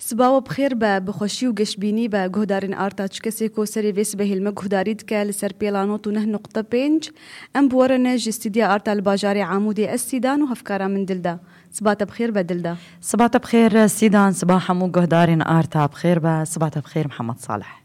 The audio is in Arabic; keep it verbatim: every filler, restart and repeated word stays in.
سباوة بخير با بخوشي و گشبيني با گهدارين آرتا چكسي كو سري ويس به المگهداري دكا لسر بيلانوت و نه نقطة بينج ام بورنا جستديا آرتا الباجاري عامودي السيدان و هفكارا من دلدا. صباح بخير با دلدا. صباح بخير سيدان. صباح مو گهدارين آرتا بخير با. صباح بخير محمد صالح.